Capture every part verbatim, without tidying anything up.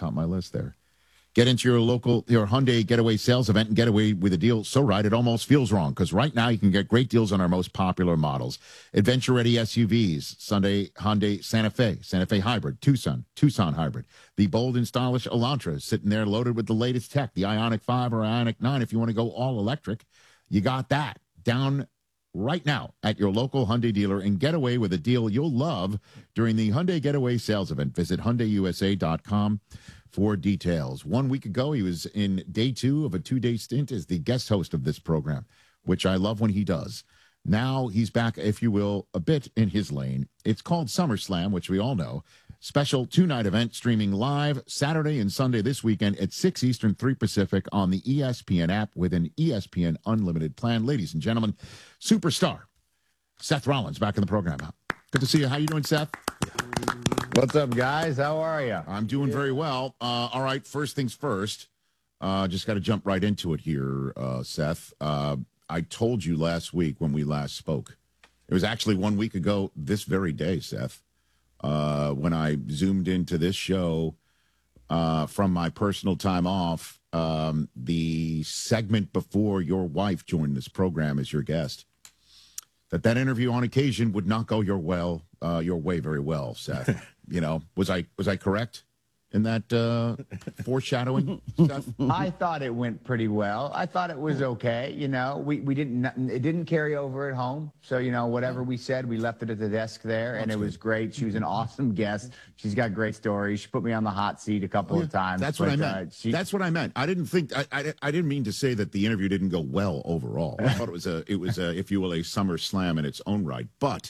top of my list there. Get into your local, your Hyundai Getaway sales event and get away with a deal so right it almost feels wrong. Because right now you can get great deals on our most popular models. Adventure-ready S U Vs, Sunday Hyundai Santa Fe, Santa Fe Hybrid, Tucson, Tucson Hybrid. The bold and stylish Elantra sitting there loaded with the latest tech, the Ioniq five or Ioniq nine. If you want to go all electric, you got that. Down right now at your local Hyundai dealer and get away with a deal you'll love during the Hyundai Getaway sales event. Visit Hyundai U S A dot com for details. One week ago, he was in day two of a two-day stint as the guest host of this program, which I love when he does. Now he's back, if you will, a bit in his lane. It's called SummerSlam, which we all know. Special two-night event streaming live Saturday and Sunday this weekend at six Eastern, three Pacific on the E S P N app with an E S P N Unlimited plan. Ladies and gentlemen, superstar Seth Rollins back in the program. Good to see you. How you doing, Seth? What's up, guys? How are you? I'm doing very well. Uh, all right, first things first. Uh, just got to jump right into it here, uh, Seth. Uh, I told you last week when we last spoke. It was actually one week ago this very day, Seth, uh, when I zoomed into this show uh, from my personal time off, um, the segment before your wife joined this program as your guest. That that interview on occasion would not go your well, uh, your way very well, Seth. You know, was I was I correct in that uh, foreshadowing, Seth? I thought it went pretty well. I thought it was okay. You know, we, we didn't it didn't carry over at home. So, you know, whatever we said, we left it at the desk there, and it was great. She was an awesome guest. She's got great stories. She put me on the hot seat a couple of times. That's what but, I meant. Uh, she, That's what I meant. I didn't think I, I I didn't mean to say that the interview didn't go well overall. I thought it was a it was a, if you will, a summer slam in its own right. But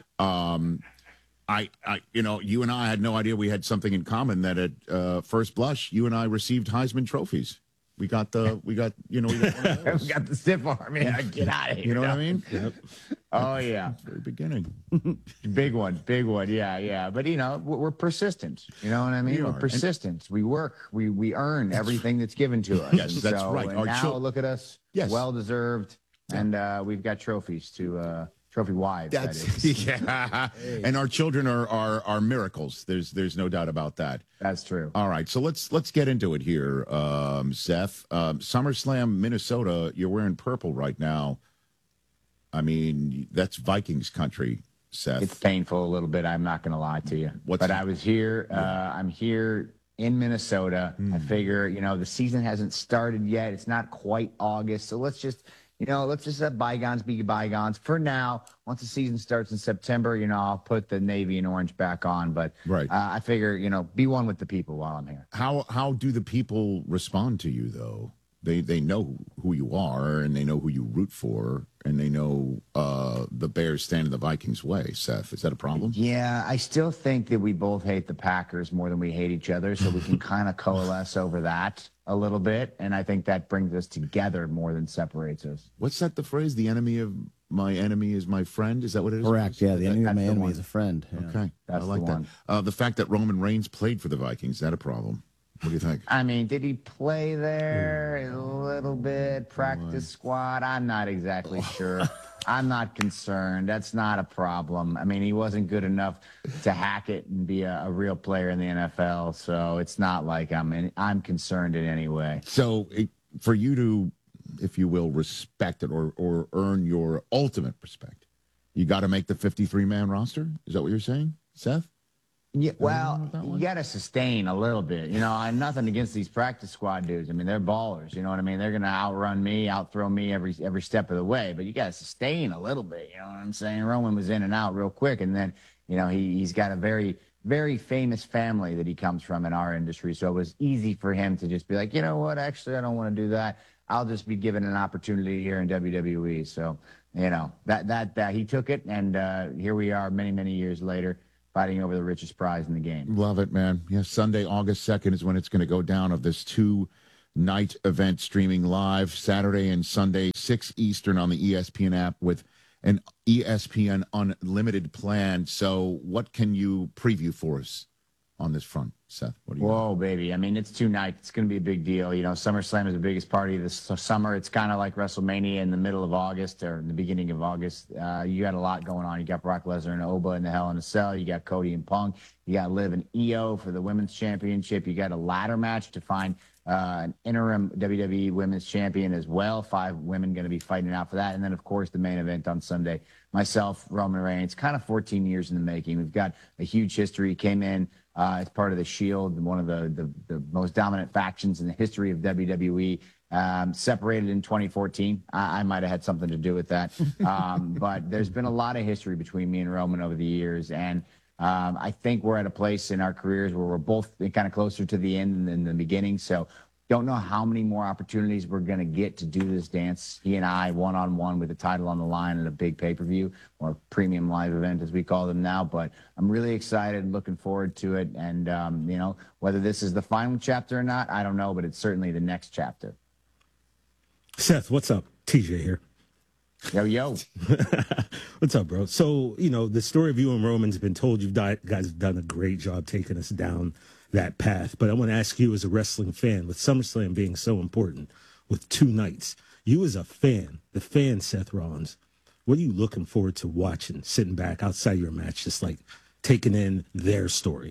um I, I, you know, you and I had no idea we had something in common. That at uh, first blush, you and I received Heisman trophies. We got the, we got, you know, we got, one of those. we got the stiff arm. Yeah, get out of here. You know what I mean? Yep. Oh yeah, very beginning. Big one, big one. Yeah, yeah. But you know, we're, we're persistent. You know what I mean? We we're are. persistent. And we work. We we earn everything that's given to us. Yes, that's so, right. And Our now chil- look at us. Yes. Well deserved. Yeah. And uh, we've got trophies to. Uh, Trophy wives. That's that is. yeah, hey. And our children are, are are miracles. There's there's no doubt about that. That's true. All right, so let's let's get into it here, um, Seth. Um, SummerSlam, Minnesota. You're wearing purple right now. I mean, that's Vikings country, Seth. It's painful a little bit. I'm not going to lie to you. What's but that? I was here. Yeah. Uh, I'm here in Minnesota. Mm. I figure, you know, the season hasn't started yet. It's not quite August, so let's just. You know, let's just let bygones be bygones. For now, once the season starts in September, you know, I'll put the navy and orange back on. But right. uh, I figure, you know, be one with the people while I'm here. How how do the people respond to you, though? They they know who you are, and they know who you root for, and they know uh, the Bears stand in the Vikings' way. Seth, is that a problem? Yeah, I still think that we both hate the Packers more than we hate each other, so we can kind of coalesce over that a little bit, and I think that brings us together more than separates us. What's that, the phrase? The enemy of my enemy is my friend? Is that what it is? Correct, yeah. The enemy That's of my the enemy one. is a friend. Yeah. Okay, That's I like the that. one. Uh, the fact that Roman Reigns played for the Vikings, is that a problem? What do you think? I mean, did he play there a little bit? Practice squad? I'm not exactly sure. I'm not concerned. That's not a problem. I mean, he wasn't good enough to hack it and be a, a real player in the N F L, so it's not like I'm in, I'm concerned in any way. So it, for you to, if you will, respect it or, or earn your ultimate respect, you got to make the fifty-three man roster? Is that what you're saying, Seth? Yeah, well, you got to sustain a little bit. You know, I'm nothing against these practice squad dudes. I mean, they're ballers. You know what I mean? They're going to outrun me, outthrow me every every step of the way. But you got to sustain a little bit. You know what I'm saying? Roman was in and out real quick. And then, you know, he, he's got a very, very famous family that he comes from in our industry. So it was easy for him to just be like, you know what? Actually, I don't want to do that. I'll just be given an opportunity here in W W E. So, you know, that, that, that he took it. And uh, here we are many, many years later, fighting over the richest prize in the game. Love it, man. Yes, Sunday, August second is when it's going to go down of this two-night event streaming live, Saturday and Sunday, six Eastern on the E S P N app with an E S P N Unlimited plan. So what can you preview for us on this front, Seth? What do you Whoa, got? Baby. I mean, it's two nights. It's going to be a big deal. You know, SummerSlam is the biggest party this summer. It's kind of like WrestleMania in the middle of August or in the beginning of August. Uh, you got a lot going on. You got Brock Lesnar and Oba in the Hell in a Cell. You got Cody and Punk. You got Liv and E O for the Women's Championship. You got a ladder match to find uh, an interim W W E Women's Champion as well. Five women going to be fighting out for that. And then, of course, the main event on Sunday. Myself, Roman Reigns, kind of fourteen years in the making. We've got a huge history. Came in uh, as part of the Shield, one of the, the, the most dominant factions in the history of W W E. Um, separated in twenty fourteen. I, I might have had something to do with that. Um, but there's been a lot of history between me and Roman over the years. And um, I think we're at a place in our careers where we're both kind of closer to the end than the beginning. So don't know how many more opportunities we're going to get to do this dance. He and I, one-on-one with the title on the line at a big pay-per-view or premium live event, as we call them now. But I'm really excited, looking forward to it. And, um, you know, whether this is the final chapter or not, I don't know, but it's certainly the next chapter. Seth, what's up? T J here. Yo, yo. What's up, bro? So, you know, the story of you and Roman's been told. You guys have done a great job taking us down that path. But I want to ask you as a wrestling fan, with SummerSlam being so important, with two nights, you as a fan, the fan Seth Rollins, what are you looking forward to watching, sitting back outside your match, just like taking in their story?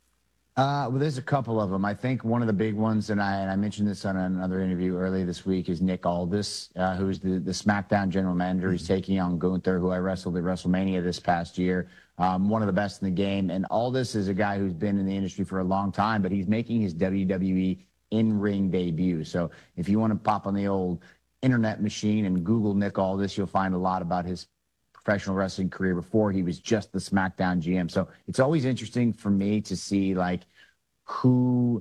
Uh, well, there's a couple of them. I think one of the big ones, and I, and I mentioned this on another interview earlier this week, is Nick Aldis, uh, who's the, the SmackDown general manager. He's taking on Gunther, who I wrestled at WrestleMania this past year. Um, one of the best in the game. And Aldis is a guy who's been in the industry for a long time, but he's making his W W E in-ring debut. So if you want to pop on the old internet machine and Google Nick Aldis, you'll find a lot about his professional wrestling career before he was just the SmackDown G M. So it's always interesting for me to see like who,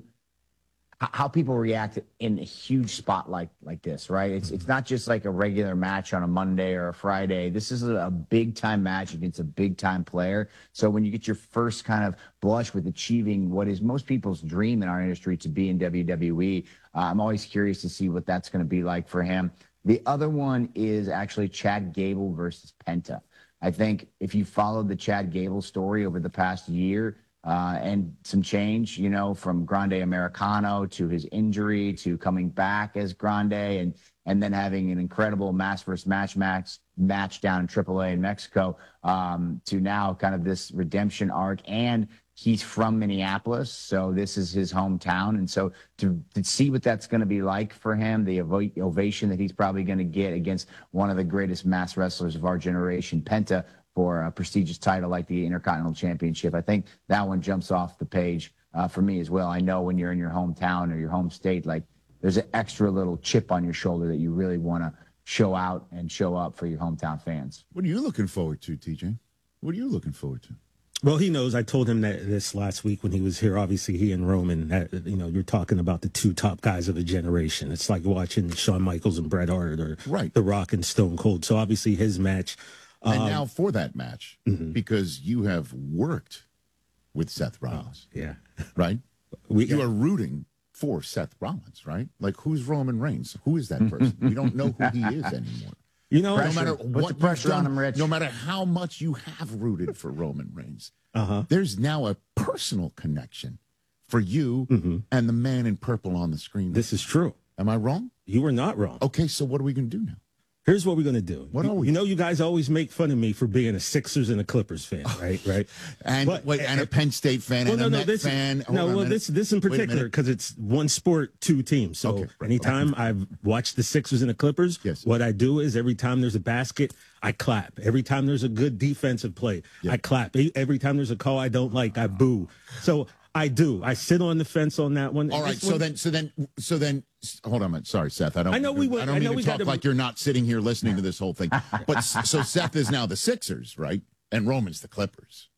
how people react in a huge spot like like this, right? It's it's not just like a regular match on a Monday or a Friday. This is a big time match against a big time player. So when you get your first kind of blush with achieving what is most people's dream in our industry to be in W W E, uh, I'm always curious to see what that's going to be like for him. The other one is actually Chad Gable versus Penta. I think if you followed the Chad Gable story over the past year uh, and some change, you know, from Grande Americano to his injury to coming back as Grande and and then having an incredible mass versus match match match down in triple A in Mexico um, to now kind of this redemption arc. And he's from Minneapolis, so this is his hometown. And so to, to see what that's going to be like for him, the ov- ovation that he's probably going to get against one of the greatest mass wrestlers of our generation, Penta, for a prestigious title like the Intercontinental Championship, I think that one jumps off the page uh, for me as well. I know when you're in your hometown or your home state, like there's an extra little chip on your shoulder that you really want to show out and show up for your hometown fans. What are you looking forward to, T J? What are you looking forward to? Well, he knows. I told him that this last week when he was here. Obviously, he and Roman, that, you know, you're talking about the two top guys of the generation. It's like watching Shawn Michaels and Bret Hart or right. The Rock and Stone Cold. So obviously his match. And um, now for that match, mm-hmm. because you have worked with Seth Rollins. Oh, yeah. Right? We, you are rooting for Seth Rollins, right? Like, who's Roman Reigns? Who is that person? We don't know who he is anymore. You know, no matter Put what the pressure done, on him, Rich. No matter how much you have rooted for Roman Reigns, uh-huh. there's now a personal connection for you mm-hmm. and the man in purple on the screen. This is true. Am I wrong? You are not wrong. Okay, so what are we going to do now? Here's what we're going to do. What you, are we? You know, you guys always make fun of me for being a Sixers and a Clippers fan, right? Right. and but, wait, and a Penn State fan well, and no, a no, Met this, fan. Hold no, well, a this this in particular because it's one sport, two teams. So okay, right, anytime okay. I've watched the Sixers and the Clippers, yes. what I do is every time there's a basket, I clap. Every time there's a good defensive play, yeah. I clap. Every time there's a call I don't like, I boo. So I do. I sit on the fence on that one. All right. So then, so then, so then, hold on a minute. Sorry, Seth. I don't. I know we. Would, I don't I mean know to we talk gotta, like you're not sitting here listening to this whole thing. But so Seth is now the Sixers, right? And Roman's the Clippers,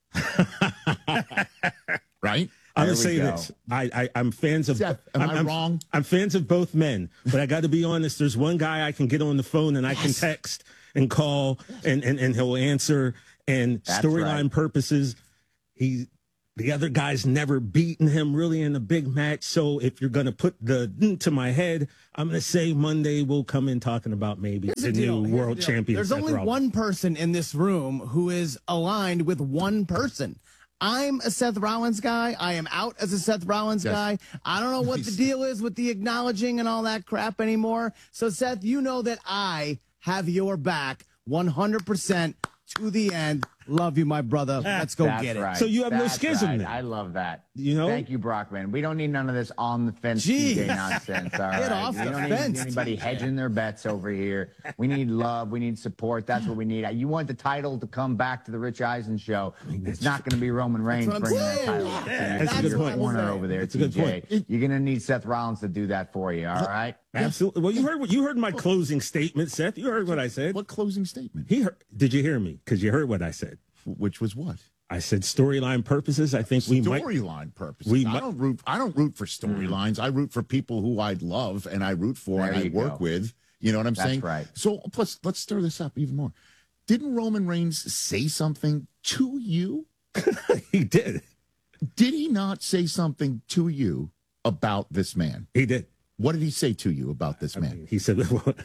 right? I'm gonna say go. this. I, I I'm fans of. Seth, am I'm, I I'm, wrong? I'm fans of both men, but I got to be honest. There's one guy I can get on the phone and I yes. can text and call and and, and he'll answer. And storyline right. purposes, he. The other guy's never beaten him really in a big match. So if you're going to put the to my head, I'm going to say Monday we'll come in talking about maybe Here's the, the new Here's world the champion. There's Seth only Rollins. one person in this room who is aligned with one person. I'm a Seth Rollins guy. I am out as a Seth Rollins Yes. guy. I don't know what the deal is with the acknowledging and all that crap anymore. So, Seth, you know that I have your back one hundred percent to the end. Love you, my brother. Let's go That's get it. right. So you have no That's schism right. then. I love that. You know? Thank you, Brockman. We don't need none of this on the fence Jeez. T J nonsense. All right. Get off we the don't fence, need anybody T J. hedging their bets over here. We need love. We need support. That's what we need. You want the title to come back to the Rich Eisen show. It's not going to be Roman Reigns what I'm bringing that saying. title. Yeah, to that's your a good point. corner over there, That's a T good J. point. You're going to need Seth Rollins to do that for you. All right. Absolutely. Well, you heard what you heard my closing statement, Seth. You heard what I said. What closing statement? He heard, did you hear me? Because you heard what I said. Which was what? I said storyline purposes. I think we might. Storyline purposes. we I might- don't root. I don't root for storylines. I root for people who I love and I root for There and I you work go. with. You know what I'm That's saying? right. So let's let's stir this up even more. Didn't Roman Reigns say something to you? He did. Did he not say something to you about this man? He did. What did he say to you about this man? He said,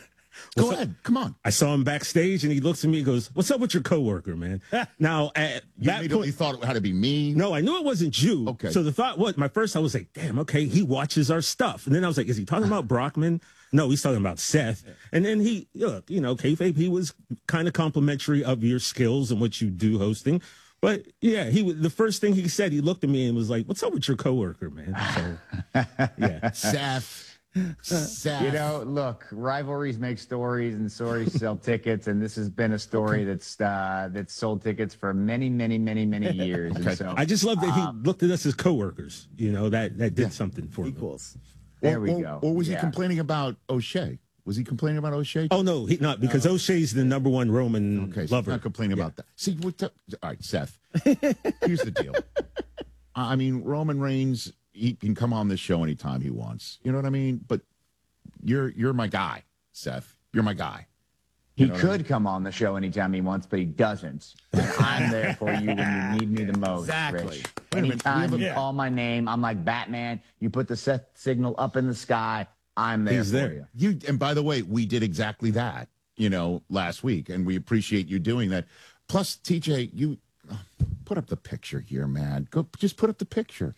Go ahead. Come on. I saw him backstage and he looks at me and goes, "What's up with your coworker, man?" Now, at You that immediately point, thought it had to be me. no, I knew it wasn't you. Okay. So the thought was, my first, I was like, damn, okay, he watches our stuff. And then I was like, is he talking about Brockman? No, he's talking about Seth. And then he, look, you know, kayfabe, he was kind of complimentary of your skills and what you do hosting. But yeah, he was, the first thing he said, he looked at me and was like, "What's up with your coworker, man?" So, yeah. Seth. Seth. You know, look, rivalries make stories and stories sell tickets, and this has been a story that's uh, that's sold tickets for many, many, many, many years. And so I just love that he Um, looked at us as coworkers. You know, that that did something for me. Equals. there or, we or- go. Or was he Yeah. complaining about O'Shea? Was he complaining about O'Shea? Oh no, he not because O'Shea's the number one Roman Okay, so lover. not complaining about that. See, what the, all right, Seth. Here's the deal. I mean, Roman Reigns, he can come on this show anytime he wants. You know what I mean? But you're you're my guy, Seth. You're my guy. He know what I could come on the show anytime he wants, but he doesn't. And I'm there for you when you need me the most, Exactly. Rich. Wait a minute, we Anytime have a- you Yeah. call my name, I'm like Batman. You put the Seth signal up in the sky, I'm there He's for there. you. You and by the way, we did exactly that. You know, last week, and we appreciate you doing that. Plus, T J, you oh, put up the picture here, man. Go, just put up the picture.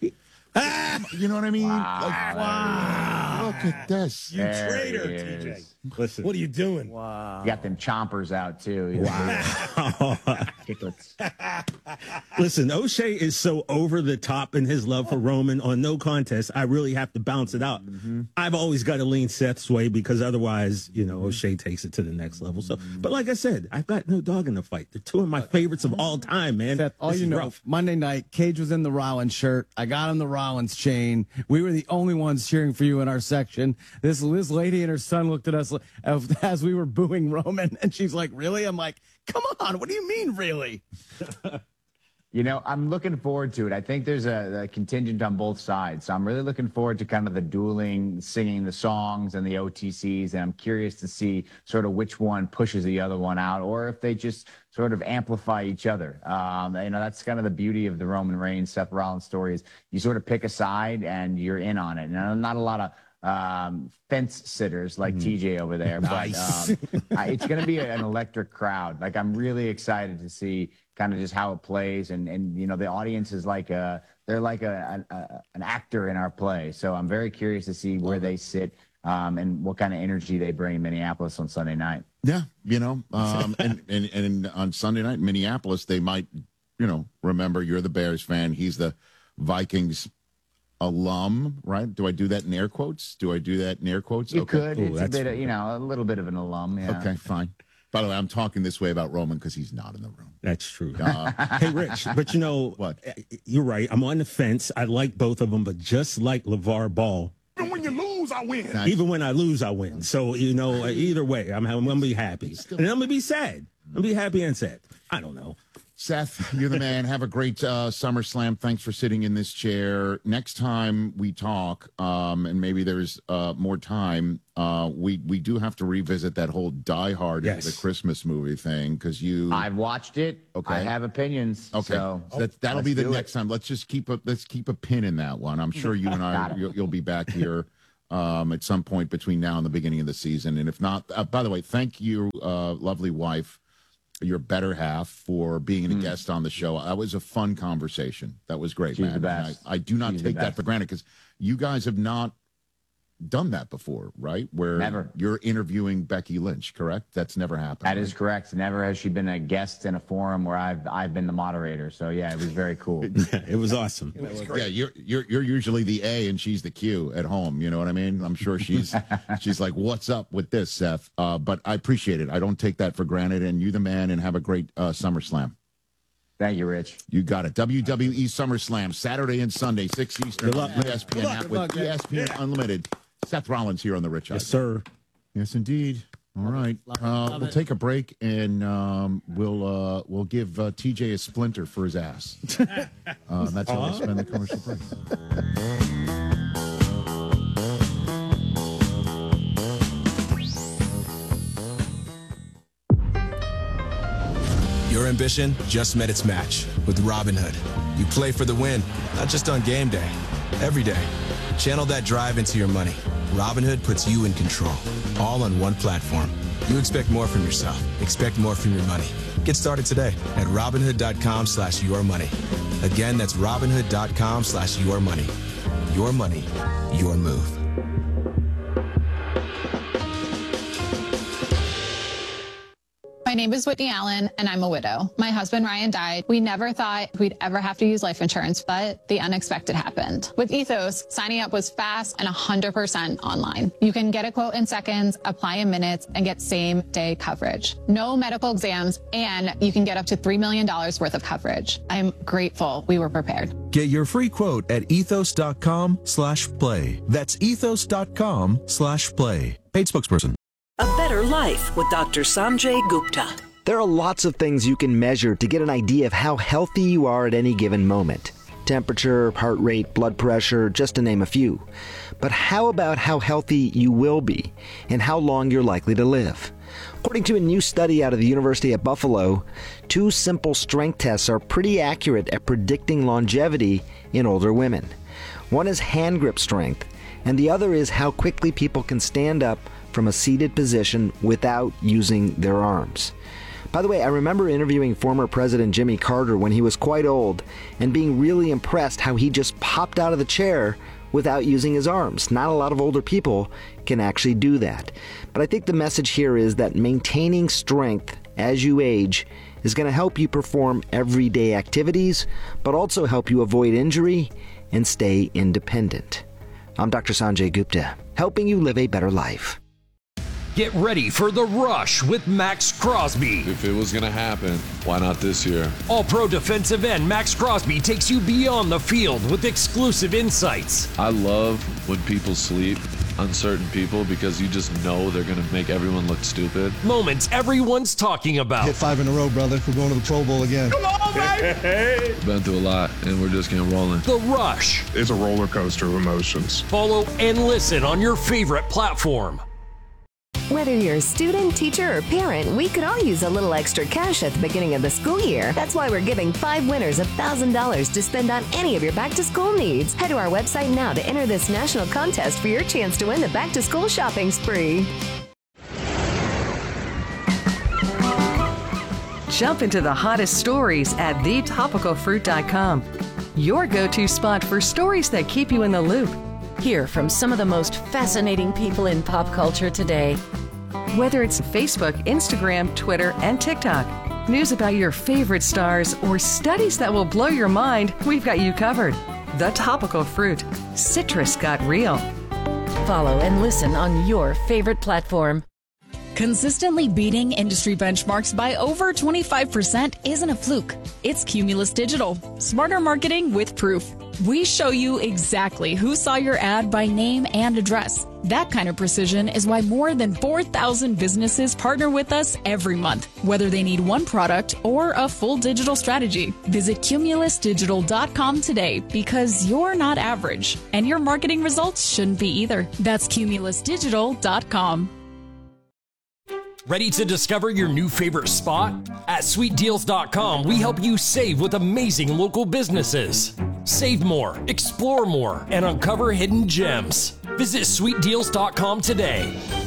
You know what I mean? Like, Wow. look at this. You There traitor, he T J. is. Listen, What are you doing? Wow. You got them chompers out too. Wow. Chicklets. listen, O'Shea is so over the top in his love for Roman on No Contest. I really have to bounce it out. Mm-hmm. I've always got to lean Seth's way because otherwise, you know, O'Shea takes it to the next level. So, but like I said, I've got no dog in the fight. They're two of my favorites of all time, man. Seth, all This you is know, rough. Monday night, Cage was in the Rollins shirt. I got him the Rollins chain. We were the only ones cheering for you in our section. This this lady and her son looked at us as, as we were booing Roman, and she's like, "Really?" I'm like, "Come on, what do you mean, really?" You know, I'm looking forward to it. I think there's a, a contingent on both sides. So I'm really looking forward to kind of the dueling, singing the songs and the O T Cs. And I'm curious to see sort of which one pushes the other one out or if they just sort of amplify each other. Um, you know, that's kind of the beauty of the Roman Reigns, Seth Rollins story is you sort of pick a side and you're in on it. And not a lot of um, fence sitters like T J over there, Nice. but um, I, it's going to be an electric crowd. Like I'm really excited to see kind of just how it plays, and and you know the audience is like a they're like a, a, a an actor in our play. So I'm very curious to see where they sit um, and what kind of energy they bring in Minneapolis on Sunday night. Yeah, you know, um, and, and and on Sunday night in Minneapolis, they might, you know, remember you're the Bears fan. He's the Vikings alum, right? Do I do that in air quotes? Do I do that in air quotes? You okay. could, Ooh, it's a that's bit, of, fun. you know, a little bit of an alum. Yeah. Okay, fine. By the way, I'm talking this way about Roman because he's not in the room. That's true. Uh, Hey, Rich, but you know, What? You're right. I'm on the fence. I like both of them, but just like LeVar Ball, Even when you lose, I win. Nice. even when I lose, I win. So, you know, either way, I'm, I'm going to be happy. And I'm going to be sad. I'm going to be happy and sad. I don't know. Seth, you're the man. Have a great uh, SummerSlam. Thanks for sitting in this chair. Next time we talk, um, and maybe there's uh, more time, uh, we we do have to revisit that whole Die Hard, Yes. the Christmas movie thing, because you. I've watched it. Okay. I have opinions. Okay, So that, that'll let's be the do next it. time. Let's just keep a let's keep a pin in that one. I'm sure you and I Got it. you'll, you'll be back here um, at some point between now and the beginning of the season. And if not, uh, by the way, thank you, uh, lovely wife, your better half, for being a guest on the show. That was a fun conversation. That was great, She's man. the best. I, I do not She's the take that best. for granted, because you guys have not done that before, right? Where Never. you're interviewing Becky Lynch, correct? That's never happened. That right? is correct. Never has she been a guest in a forum where I've I've been the moderator. So yeah, it was very cool. It was awesome. Yeah, you're you're you're usually the A and she's the Q at home. You know what I mean? I'm sure she's she's like, "What's up with this, Seth?" Uh, but I appreciate it. I don't take that for granted. And you, the man, and have a great uh, SummerSlam. Thank you, Rich. You got it. W W E SummerSlam Saturday and Sunday, six Eastern, Good luck, on man. E S P N Good luck, app good with luck, E S P N Unlimited. Seth Rollins here on the Rich. Yes, Eisen. sir. Yes, indeed. All right. Uh, we'll take a break, and um, we'll uh, we'll give uh, T J a splinter for his ass. Uh, that's how we spend the commercial break. Your ambition just met its match with Robinhood. You play for the win, not just on game day, every day. Channel that drive into your money. Robinhood puts you in control, all on one platform. You expect more from yourself. Expect more from your money. Get started today at Robinhood.com slash your money. Again, that's Robinhood.com slash your money. Your money, your move. My name is Whitney Allen, and I'm a widow. My husband, Ryan, died. We never thought we'd ever have to use life insurance, but the unexpected happened. With Ethos, signing up was fast and one hundred percent online. You can get a quote in seconds, apply in minutes, and get same-day coverage. No medical exams, and you can get up to three million dollars worth of coverage. I'm grateful we were prepared. Get your free quote at ethos.com slash play. That's ethos.com slash play. Paid spokesperson. A Better Life with Doctor Sanjay Gupta. There are lots of things you can measure to get an idea of how healthy you are at any given moment. Temperature, heart rate, blood pressure, just to name a few. But how about how healthy you will be and how long you're likely to live? According to a new study out of the University at Buffalo, two simple strength tests are pretty accurate at predicting longevity in older women. One is hand grip strength, and the other is how quickly people can stand up from a seated position without using their arms. By the way, I remember interviewing former President Jimmy Carter when he was quite old and being really impressed how he just popped out of the chair without using his arms. Not a lot of older people can actually do that. But I think the message here is that maintaining strength as you age is going to help you perform everyday activities, but also help you avoid injury and stay independent. I'm Doctor Sanjay Gupta, helping you live a better life. Get ready for The Rush with Max Crosby. If it was going to happen, why not this year? All-pro defensive end Max Crosby takes you beyond the field with exclusive insights. I love when people sleep on certain people because you just know they're going to make everyone look stupid. Moments everyone's talking about. Hit five in a row, brother. We're going to the Pro Bowl again. Come on, baby! Been through a lot, and we're just getting rolling. The Rush. It's a roller coaster of emotions. Follow and listen on your favorite platform. Whether you're a student, teacher, or parent, we could all use a little extra cash at the beginning of the school year. That's why we're giving five winners one thousand dollars to spend on any of your back-to-school needs. Head to our website now to enter this national contest for your chance to win the back-to-school shopping spree. Jump into the hottest stories at the topical fruit dot com. Your go-to spot for stories that keep you in the loop. Hear from some of the most fascinating people in pop culture today. Whether it's Facebook, Instagram, Twitter, and TikTok, news about your favorite stars, or studies that will blow your mind, we've got you covered. The Topical Fruit. Citrus got real. Follow and listen on your favorite platform. Consistently beating industry benchmarks by over twenty-five percent isn't a fluke. It's Cumulus Digital. Smarter marketing with proof. We show you exactly who saw your ad by name and address. That kind of precision is why more than four thousand businesses partner with us every month, whether they need one product or a full digital strategy. Visit cumulus digital dot com today because you're not average, and your marketing results shouldn't be either. That's cumulus digital dot com. Ready to discover your new favorite spot? At sweet deals dot com, we help you save with amazing local businesses. Save more, explore more, and uncover hidden gems. Visit sweet deals dot com today.